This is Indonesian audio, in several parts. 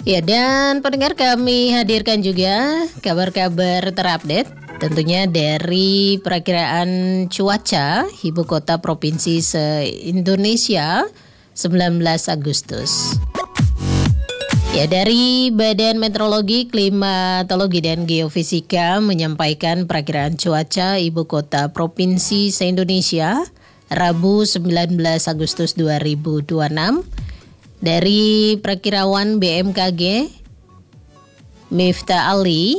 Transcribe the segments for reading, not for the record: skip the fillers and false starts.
Ya, dan pendengar, kami hadirkan juga kabar-kabar terupdate tentunya dari perakiraan cuaca ibu kota provinsi se-Indonesia 19 Agustus. Ya, dari Badan Meteorologi, Klimatologi, dan Geofisika menyampaikan perakiraan cuaca ibu kota provinsi se-Indonesia Rabu 19 Agustus 2026. Dari Perakirawan BMKG Miftah Ali.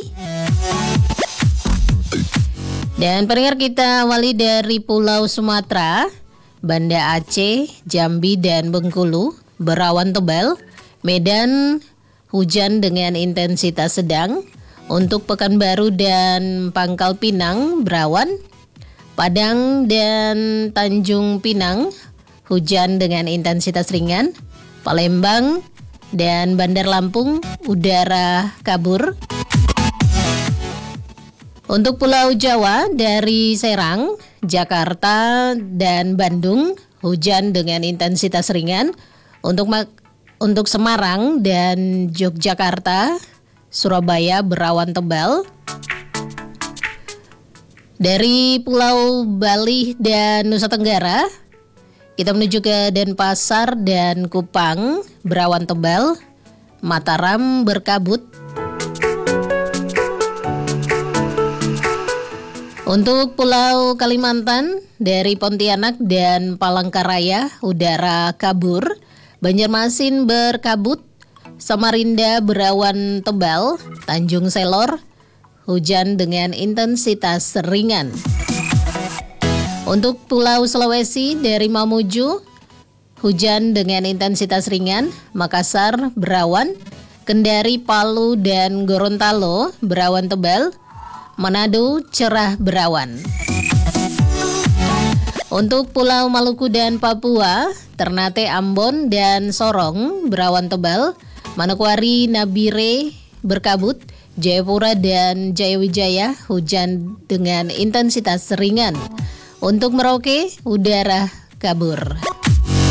Dan pendengar, kita awali dari Pulau Sumatera, Banda Aceh, Jambi, dan Bengkulu berawan tebal. Medan hujan dengan intensitas sedang. Untuk Pekanbaru dan Pangkal Pinang berawan. Padang dan Tanjung Pinang hujan dengan intensitas ringan. Palembang dan Bandar Lampung udara kabur. Untuk Pulau Jawa, dari Serang, Jakarta, dan Bandung hujan dengan intensitas ringan. Untuk Semarang dan Yogyakarta, Surabaya berawan tebal. Dari Pulau Bali dan Nusa Tenggara, kita menuju ke Denpasar dan Kupang berawan tebal. Mataram berkabut. Untuk Pulau Kalimantan, dari Pontianak dan Palangkaraya udara kabur. Banjarmasin berkabut. Samarinda berawan tebal. Tanjung Selor hujan dengan intensitas ringan. Untuk Pulau Sulawesi, dari Mamuju hujan dengan intensitas ringan. Makassar berawan. Kendari, Palu, dan Gorontalo berawan tebal. Manado cerah berawan. Untuk Pulau Maluku dan Papua, Ternate, Ambon, dan Sorong berawan tebal. Manokwari, Nabire berkabut. Jayapura dan Jayawijaya hujan dengan intensitas ringan. Untuk Merauke, udara kabur.